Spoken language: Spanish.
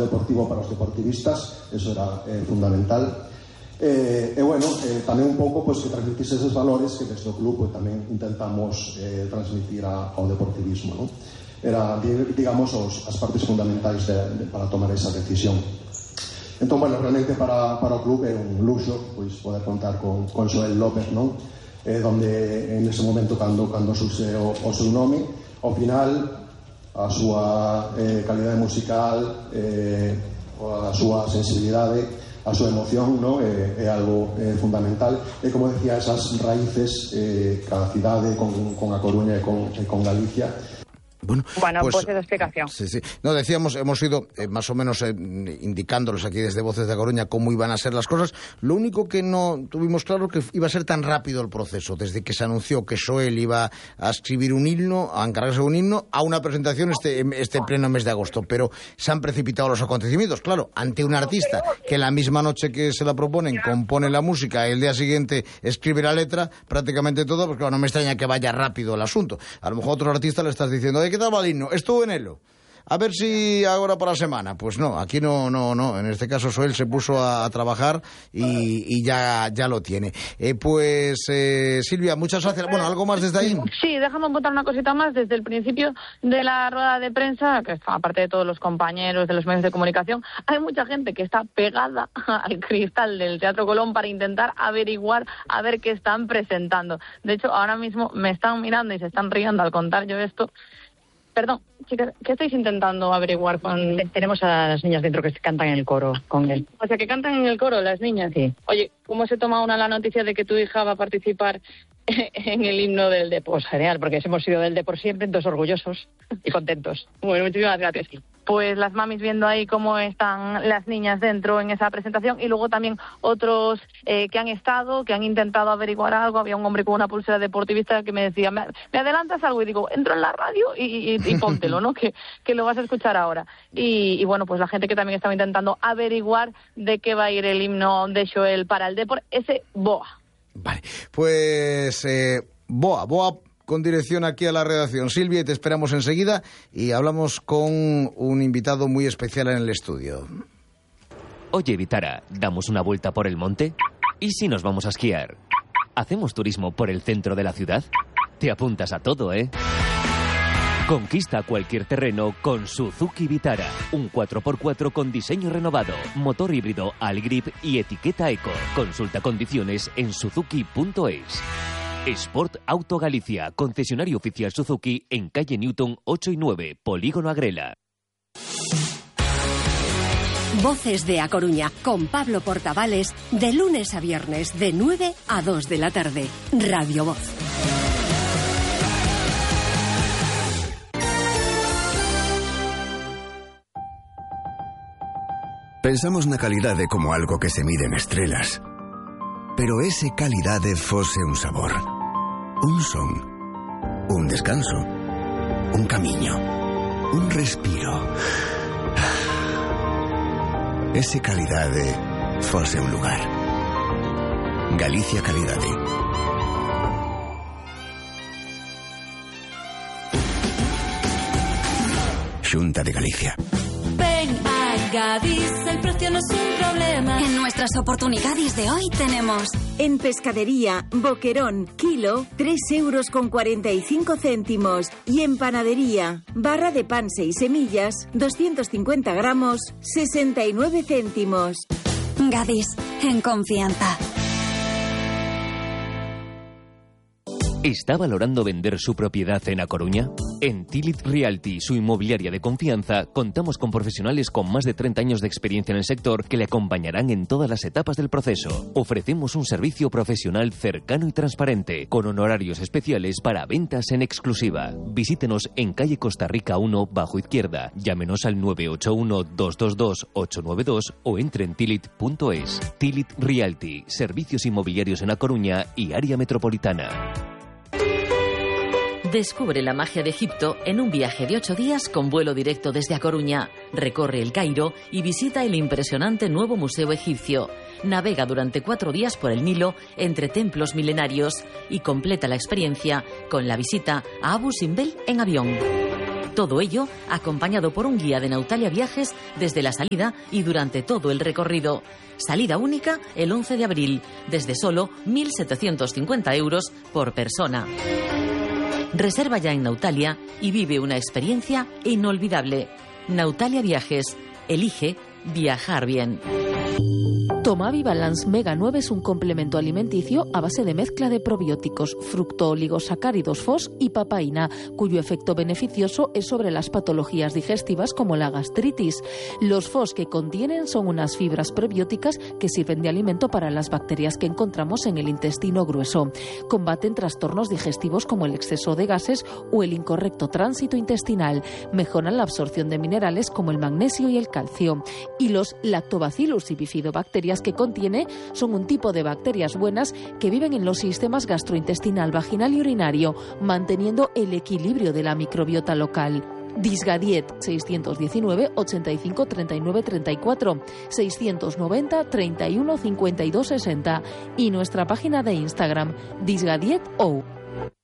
deportivo para os deportivistas, eso era fundamental. Tamén un pouco que transmitise esos valores que desde o club tamén intentamos transmitir ao deportivismo, non? Era, digamos, as partes fundamentais para tomar esa decisión. Entón, realmente para o club é un luxo poder contar con Xoel López, non? Donde en ese momento cando surxe o seu nome, ao final a súa calidade musical, a súa sensibilidade, a súa emoción, ¿no? É algo fundamental. E como decía, esas raíces cada cidade con A Coruña e con Galicia. Bueno, pues esa explicación. Sí. No, decíamos, hemos ido más o menos indicándolos aquí desde Voces de Coruña cómo iban a ser las cosas. Lo único que no tuvimos claro que iba a ser tan rápido el proceso, desde que se anunció que Xoel iba a escribir un himno, a encargarse de un himno, a una presentación este pleno mes de agosto. Pero se han precipitado los acontecimientos, claro, ante un artista que la misma noche que se la proponen compone la música, el día siguiente escribe la letra, prácticamente todo, porque no me extraña que vaya rápido el asunto. A lo mejor a otro artista le estás diciendo, ¿qué tal va el himno? Estuvo en Elo. A ver si ahora para la semana. Pues no, aquí no. En este caso Xoel se puso a trabajar y ya lo tiene. Silvia, muchas gracias. Bueno, ¿algo más desde ahí? Sí, déjame apuntar una cosita más. Desde el principio de la rueda de prensa, que aparte de todos los compañeros de los medios de comunicación, hay mucha gente que está pegada al cristal del Teatro Colón para intentar averiguar a ver qué están presentando. De hecho, ahora mismo me están mirando y se están riendo al contar yo esto. Perdón, chicas, ¿qué estáis intentando averiguar con...? Tenemos a las niñas dentro que cantan en el coro con él. O sea, que cantan en el coro las niñas. Sí. Oye, ¿cómo se toma una la noticia de que tu hija va a participar en el himno del deporte? Pues genial, porque hemos sido del deporte siempre, entonces orgullosos y contentos. Bueno, muchísimas gracias. Pues las mamis viendo ahí cómo están las niñas dentro en esa presentación, y luego también otros que han intentado averiguar algo. Había un hombre con una pulsera deportivista que me decía, ¿me adelantas algo? Y digo, entro en la radio y póntelo, ¿no? que lo vas a escuchar ahora. Y bueno, pues la gente que también estaba intentando averiguar de qué va a ir el himno de Xoel para el deporte, ese BOA. Vale, pues BOA con dirección aquí a la redacción. Silvia, y te esperamos enseguida y hablamos con un invitado muy especial en el estudio. Oye, Vitara, ¿damos una vuelta por el monte? ¿Y si nos vamos a esquiar? ¿Hacemos turismo por el centro de la ciudad? Te apuntas a todo, ¿eh? Conquista cualquier terreno con Suzuki Vitara. Un 4x4 con diseño renovado, motor híbrido Allgrip y etiqueta Eco. Consulta condiciones en suzuki.es. Sport Auto Galicia, concesionario oficial Suzuki en calle Newton 8 y 9, Polígono Agrela. Voces de A Coruña, con Pablo Portavales, de lunes a viernes, de 9 a 2 de la tarde. Radio Voz. Pensamos na calidade como algo que se mide en estrelas. Pero ese calidade fose un sabor, un son, un descanso, un camiño, un respiro. Ese calidade fose un lugar. Galicia Calidade. Xunta de Galicia. Ven a Gadis, el precio no es un problema. En nuestras oportunidades de hoy tenemos... En pescadería, boquerón, kilo, 3,45 €. Y en panadería, barra de pan 6 semillas, 250 gramos, 69 céntimos. Gadis, en confianza. ¿Está valorando vender su propiedad en A Coruña? En Tilit Realty, su inmobiliaria de confianza, contamos con profesionales con más de 30 años de experiencia en el sector que le acompañarán en todas las etapas del proceso. Ofrecemos un servicio profesional cercano y transparente, con honorarios especiales para ventas en exclusiva. Visítenos en calle Costa Rica 1, bajo izquierda. Llámenos al 981-222-892 o entre en tilit.es. Tilit Realty, servicios inmobiliarios en A Coruña y área metropolitana. Descubre la magia de Egipto en un viaje de 8 días con vuelo directo desde A Coruña. Recorre el Cairo y visita el impresionante nuevo museo egipcio. Navega durante 4 días por el Nilo entre templos milenarios y completa la experiencia con la visita a Abu Simbel en avión. Todo ello acompañado por un guía de Nautalia Viajes desde la salida y durante todo el recorrido. Salida única el 11 de abril, desde solo 1.750 euros por persona. Reserva ya en Nautalia y vive una experiencia inolvidable. Nautalia Viajes. Elige viajar bien. Tomavi Balance Mega 9 es un complemento alimenticio a base de mezcla de probióticos, fructooligosacáridos FOS y papaína, cuyo efecto beneficioso es sobre las patologías digestivas como la gastritis. Los FOS que contienen son unas fibras probióticas que sirven de alimento para las bacterias que encontramos en el intestino grueso. Combaten trastornos digestivos como el exceso de gases o el incorrecto tránsito intestinal. Mejoran la absorción de minerales como el magnesio y el calcio. Y los Lactobacillus y bifidobacterias que contiene son un tipo de bacterias buenas que viven en los sistemas gastrointestinal, vaginal y urinario, manteniendo el equilibrio de la microbiota local. Disgadiet 619 85 39 34 690 31 52 60 y nuestra página de Instagram Disgadiet O.